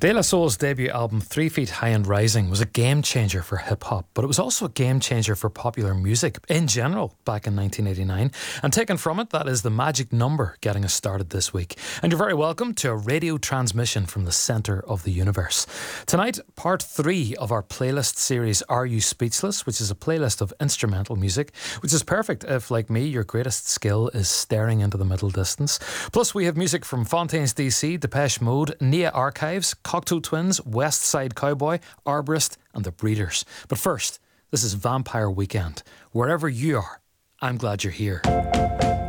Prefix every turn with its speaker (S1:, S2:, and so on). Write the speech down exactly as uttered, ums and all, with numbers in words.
S1: De La Soul's debut album Three Feet High and Rising was a game changer for hip-hop, but it was also a game changer for popular music in general back in nineteen eighty-nine. And taken from it, that is the magic number getting us started this week. And you're very welcome to a radio transmission from the centre of the universe. Tonight, part three of our playlist series Are You Speechless, which is a playlist of instrumental music, which is perfect if, like me, your greatest skill is staring into the middle distance. Plus, we have music from Fontaines D C, Depeche Mode, Nia Archives, Cocteau Twins, West Side Cowboy, Arborist and The Breeders. But first, this is Vampire Weekend. Wherever you are, I'm glad you're here.